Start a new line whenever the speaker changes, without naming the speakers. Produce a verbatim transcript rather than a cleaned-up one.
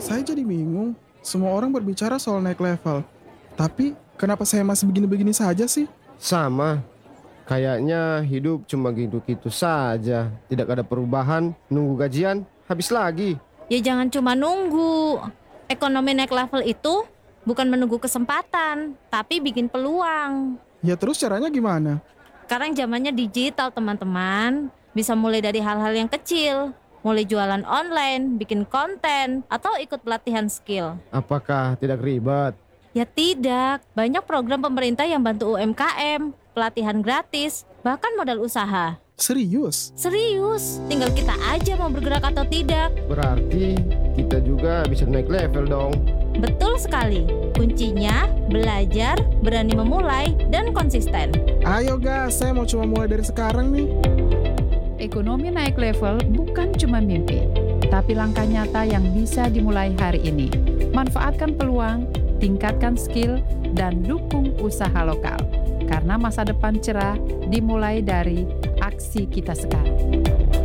Saya jadi bingung. Semua orang berbicara soal naik level. Tapi kenapa saya masih begini-begini saja sih?
Sama, kayaknya hidup cuma gitu-gitu saja. Tidak ada perubahan, nunggu gajian, habis lagi.
Ya jangan cuma nunggu. Ekonomi naik level itu bukan menunggu kesempatan, tapi bikin peluang.
Ya terus caranya gimana?
Sekarang zamannya digital, teman-teman. Bisa mulai dari hal-hal yang kecil. Mulai jualan online, bikin konten, atau ikut pelatihan skill.
Apakah tidak ribet?
Ya tidak, banyak program pemerintah yang bantu U M K M, pelatihan gratis, bahkan modal usaha.
Serius?
Serius, tinggal kita aja mau bergerak atau tidak.
Berarti kita juga bisa naik level dong.
Betul sekali, kuncinya belajar, berani memulai, dan konsisten.
Ayo gas, saya mau cuma mulai dari sekarang nih.
Ekonomi naik level bukan cuma mimpi, tapi langkah nyata yang bisa dimulai hari ini. Manfaatkan peluang, tingkatkan skill, dan dukung usaha lokal. Karena masa depan cerah dimulai dari aksi kita sekarang.